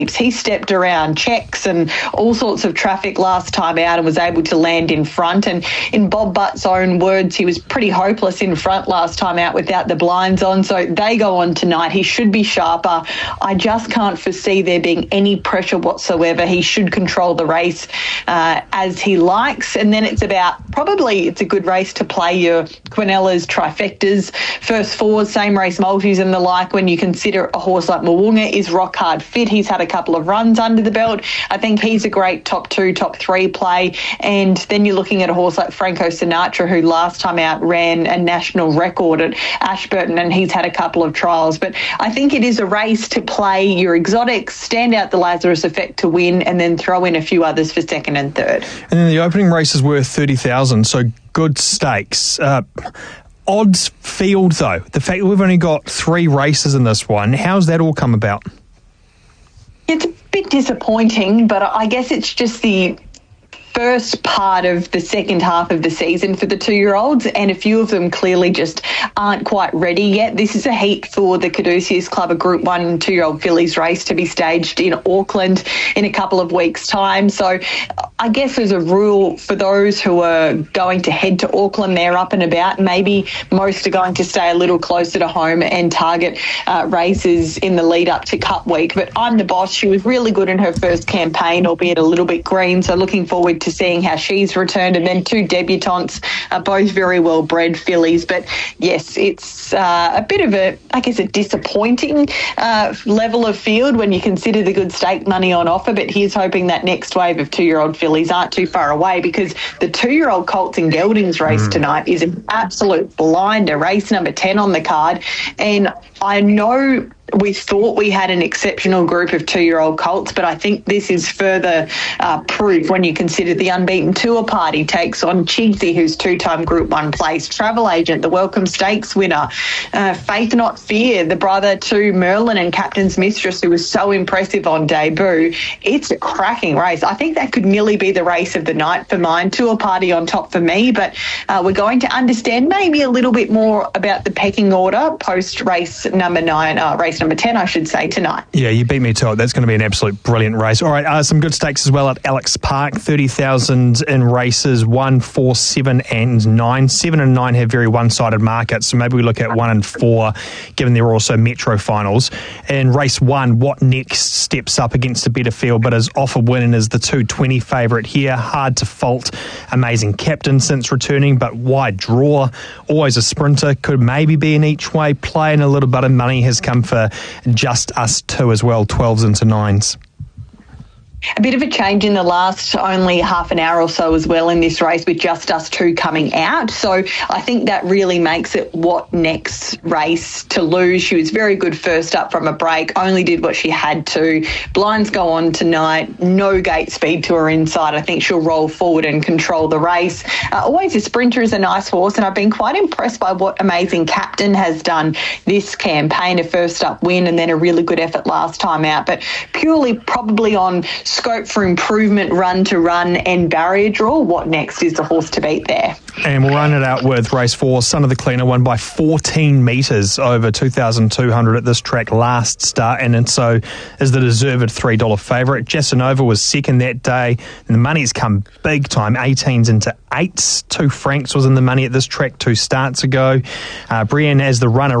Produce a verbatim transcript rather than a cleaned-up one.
He stepped around checks and all sorts of traffic last time out and was able to land in front. And in Bob Butt's own words, he was pretty hopeless in front last time out without the blinds on. So they go on tonight. He should be sharper. I just can't foresee there being any pressure whatsoever. He should control the race uh, as he likes. And then it's about, probably it's a good race to play your Quinellas, trifectas, first fours, same race multis and the like. When you consider a horse like Mo'unga is rock hard fit, he's had a couple of runs under the belt. I think he's a great top two, top three play. And then you're looking at a horse like Franco Sinatra, who last time out ran a national record at Ashburton, and he's had a couple of trials. But I think it is a race to play your exotics, stand out the Lazarus Effect to win, and then throw in a few others for second and third. And then the opening race is worth thirty thousand, so good stakes. Uh, odds field, though. The fact that we've only got three races in this one, how's that all come about? It's a bit disappointing, but I guess it's just the first part of the second half of the season for the two-year-olds, and a few of them clearly just aren't quite ready yet. This is a heat for the Caduceus Club, a Group one two-year-old fillies race to be staged in Auckland in a couple of weeks' time. So I guess there's a rule for those who are going to head to Auckland, they're up and about. Maybe most are going to stay a little closer to home and target uh, races in the lead up to Cup Week. But I'm the Boss. She was really good in her first campaign, albeit a little bit green, so looking forward to seeing how she's returned. And then two debutantes, uh, both very well bred fillies. But yes, it's uh, a bit of a, I guess, a disappointing uh, level of field when you consider the good stake money on offer. But here's hoping that next wave of two-year-old fillies aren't too far away, because the two-year-old Colts and Geldings race mm. tonight is an absolute blinder, race number ten on the card. And I know we thought we had an exceptional group of two-year-old colts, but I think this is further uh, proof when you consider the unbeaten tour party takes on Chigsy, who's two-time Group one place, Travel Agent, the Welcome Stakes winner, uh, Faith Not Fear, the brother to Merlin and Captain's Mistress, who was so impressive on debut. It's a cracking race. I think that could nearly be the race of the night for mine. Tour party on top for me, but uh, we're going to understand maybe a little bit more about the pecking order post-race number nine, uh, race number ten, I should say, tonight. Yeah, you beat me to it. That's going to be an absolute brilliant race. All right, uh, some good stakes as well at Alex Park. thirty thousand in races one, four, seven and nine. seven and nine have very one-sided markets, so maybe we look at one and four, given they're also Metro finals. In race one, What Next steps up against a better field, but is off a win and is the two twenty favourite here. Hard to fault. Amazing captain since returning, but wide draw. Always a sprinter. Could maybe be an each-way play, and a little bit of money has come for Just Us Two as well, twelves into nines. A bit of a change in the last only half an hour or so as well in this race, with Just Us Two coming out. So I think that really makes it What Next race to lose. She was very good first up from a break, only did what she had to. Blinds go on tonight, no gate speed to her inside. I think she'll roll forward and control the race. Uh, always a sprinter is a nice horse, and I've been quite impressed by what Amazing Captain has done this campaign. A first up win and then a really good effort last time out, but purely probably on scope for improvement, run to run and barrier draw. What Next is the horse to beat there. And we'll run it out with race four, Son of the Cleaner, won by fourteen metres over two thousand two hundred at this track last start, and so is the deserved three dollars favourite. Jasanova was second that day, and the money's come big time, eighteens into eights. Two Franks was in the money at this track two starts ago. Uh, Brienne as the runner